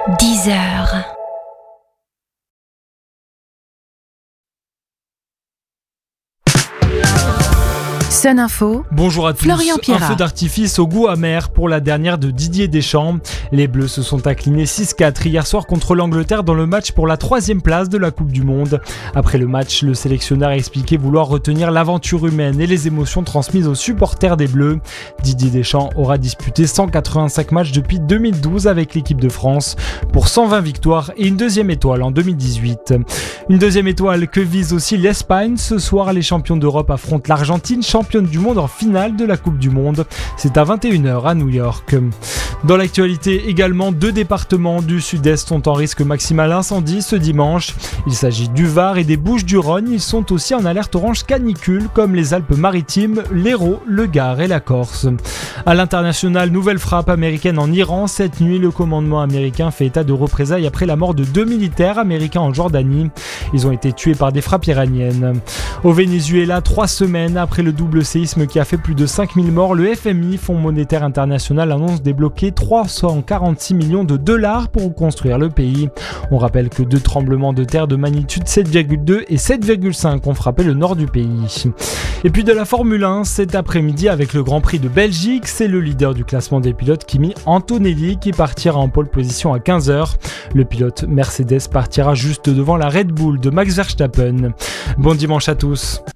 10h. Sun Info. Bonjour à tous. Florian Pierrat. Un feu d'artifice au goût amer pour la dernière de Didier Deschamps. Les Bleus se sont inclinés 6-4 hier soir contre l'Angleterre dans le match pour la 3e place de la Coupe du Monde. Après le match, le sélectionneur a expliqué vouloir retenir l'aventure humaine et les émotions transmises aux supporters des Bleus. Didier Deschamps aura disputé 185 matchs depuis 2012 avec l'équipe de France pour 120 victoires et une 2e étoile en 2018. Une 2e étoile que vise aussi l'Espagne. Ce soir, les champions d'Europe affrontent l'Argentine, championne du monde en finale de la Coupe du Monde. C'est à 21h à New York. Dans l'actualité également, 2 départements du sud-est sont en risque maximal incendie ce dimanche. Il s'agit du Var et des Bouches-du-Rhône. Ils sont aussi en alerte orange canicule comme les Alpes-Maritimes, l'Hérault, le Gard et la Corse. À l'international, nouvelle frappe américaine en Iran. Cette nuit, le commandement américain fait état de représailles après la mort de 2 militaires américains en Jordanie. Ils ont été tués par des frappes iraniennes. Au Venezuela, 3 semaines après le double séisme qui a fait plus de 5000 morts, le FMI, Fonds monétaire international, annonce débloquer 346 millions de dollars pour reconstruire le pays. On rappelle que 2 tremblements de terre de magnitude 7,2 et 7,5 ont frappé le nord du pays. Et puis de la Formule 1 cet après-midi avec le Grand Prix de Belgique, c'est le leader du classement des pilotes Kimi Antonelli qui partira en pole position à 15h. Le pilote Mercedes partira juste devant la Red Bull de Max Verstappen. Bon dimanche à tous.